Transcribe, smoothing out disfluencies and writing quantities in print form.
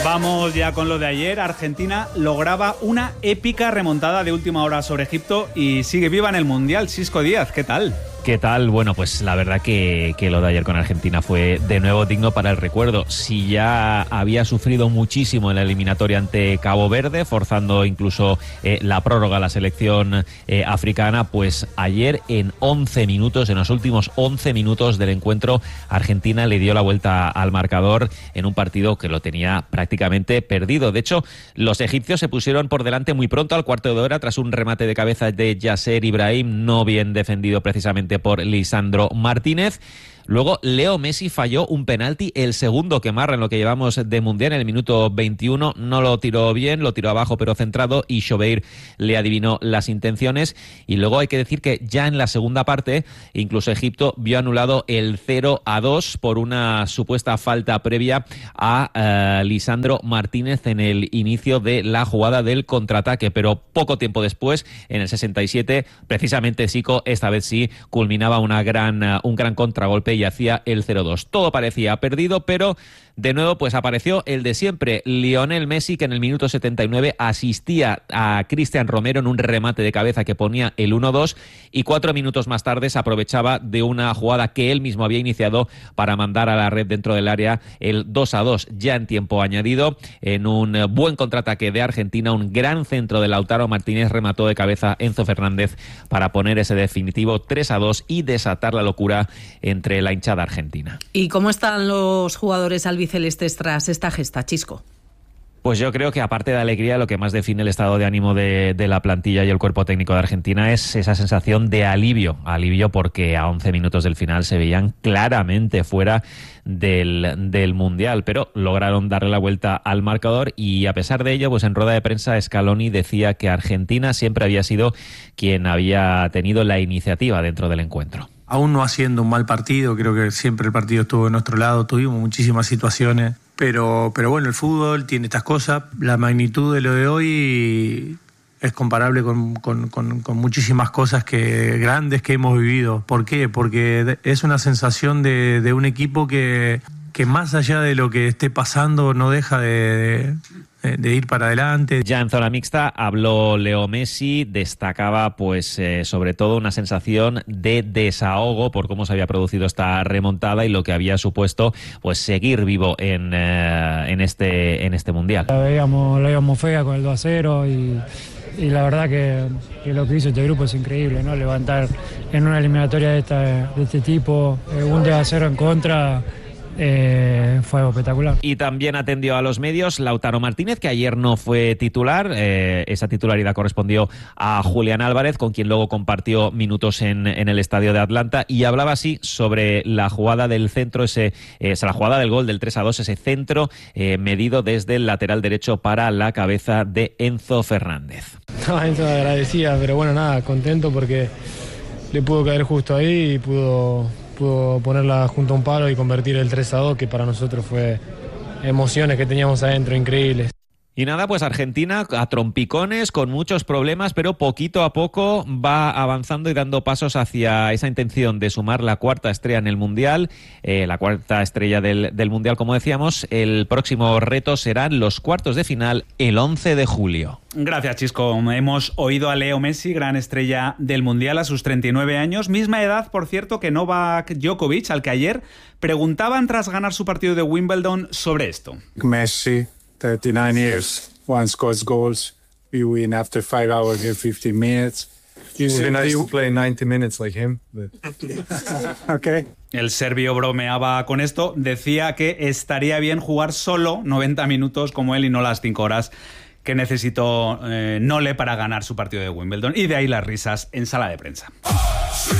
Vamos ya con lo de ayer. Argentina lograba una épica remontada de última hora sobre Egipto y sigue viva en el Mundial. Xisco Díaz, ¿qué tal? ¿Qué tal? Bueno, pues la verdad que lo de ayer con Argentina fue de nuevo digno para el recuerdo. Si ya había sufrido muchísimo en la eliminatoria ante Cabo Verde, forzando incluso la prórroga a la selección africana, pues ayer en 11 minutos, en los últimos 11 minutos del encuentro, Argentina le dio la vuelta al marcador en un partido que lo tenía prácticamente perdido. De hecho, los egipcios se pusieron por delante muy pronto, al cuarto de hora, tras un remate de cabeza de Yasser Ibrahim, no bien defendido precisamente por Lisandro Martínez. Luego Leo Messi falló un penalti, el segundo que marra en lo que llevamos de Mundial, en el minuto 21. No lo tiró bien, lo tiró abajo pero centrado, y Chobeir le adivinó las intenciones. Y luego hay que decir que ya en la segunda parte, incluso Egipto vio anulado el 0-2 por una supuesta falta previa a Lisandro Martínez en el inicio de la jugada del contraataque. Pero poco tiempo después, en el 67, precisamente Zico, esta vez sí, culminaba un gran contragolpe y hacía el 0-2. Todo parecía perdido, pero de nuevo pues apareció el de siempre, Lionel Messi, que en el minuto 79 asistía a Cristian Romero en un remate de cabeza que ponía el 1-2, y 4 minutos más tarde se aprovechaba de una jugada que él mismo había iniciado para mandar a la red dentro del área el 2-2, ya en tiempo añadido, en un buen contraataque de Argentina. Un gran centro de Lautaro Martínez, remató de cabeza Enzo Fernández para poner ese definitivo 3-2 y desatar la locura entre la hinchada argentina. ¿Y cómo están los jugadores albicelestes tras esta gesta, Xisco? Pues yo creo que, aparte de alegría, lo que más define el estado de ánimo de la plantilla y el cuerpo técnico de Argentina es esa sensación de alivio porque a 11 minutos del final se veían claramente fuera del Mundial, pero lograron darle la vuelta al marcador. Y a pesar de ello, pues en rueda de prensa Scaloni decía que Argentina siempre había sido quien había tenido la iniciativa dentro del encuentro. Aún no haciendo un mal partido, creo que siempre el partido estuvo de nuestro lado, tuvimos muchísimas situaciones, pero bueno, el fútbol tiene estas cosas. La magnitud de lo de hoy es comparable con muchísimas cosas grandes que hemos vivido. ¿Por qué? Porque es una sensación de un equipo que más allá de lo que esté pasando no deja de ir para adelante. Ya en zona mixta habló Leo Messi, destacaba pues sobre todo una sensación de desahogo por cómo se había producido esta remontada y lo que había supuesto pues seguir vivo en este Mundial. La veíamos fea con el 2-0 y la verdad que lo que hizo este grupo es increíble, ¿no? Levantar en una eliminatoria de este tipo, un 2-0 en contra. Fue algo espectacular. Y también atendió a los medios Lautaro Martínez, que ayer no fue titular. Esa titularidad correspondió a Julián Álvarez, con quien luego compartió minutos en el estadio de Atlanta, y hablaba así sobre la jugada del centro, la jugada del gol del 3-2, ese centro medido desde el lateral derecho para la cabeza de Enzo Fernández. Enzo agradecía, pero bueno, nada, contento porque le pudo caer justo ahí y pudo ponerla junto a un palo y convertir el 3-2, que para nosotros fue emociones que teníamos adentro increíbles. Y nada, pues Argentina a trompicones, con muchos problemas, pero poquito a poco va avanzando y dando pasos hacia esa intención de sumar la cuarta estrella en el Mundial, la cuarta estrella del Mundial, como decíamos. El próximo reto serán los cuartos de final el 11 de julio. Gracias, Xisco. Hemos oído a Leo Messi, gran estrella del Mundial a sus 39 años, misma edad, por cierto, que Novak Djokovic, al que ayer preguntaban tras ganar su partido de Wimbledon sobre esto. Messi, 39 years, one scores goals, we win after 5 hours here, 15 minutes. It would be nice to play 90 minutes like him. But... Okay. El serbio bromeaba con esto, decía que estaría bien jugar solo 90 minutos como él y no las 5 horas que necesitó Nole para ganar su partido de Wimbledon. Y de ahí las risas en sala de prensa.